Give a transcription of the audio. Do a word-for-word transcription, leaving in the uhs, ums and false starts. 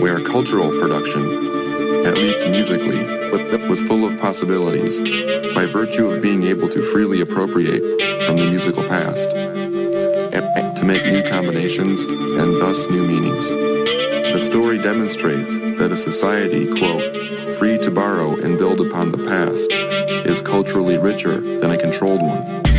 where cultural production, at least musically, was full of possibilities, by virtue of being able to freely appropriate from the musical past, and to make new combinations and thus new meanings. The story demonstrates that a society, quote, free to borrow and build upon the past, is culturally richer than a controlled one.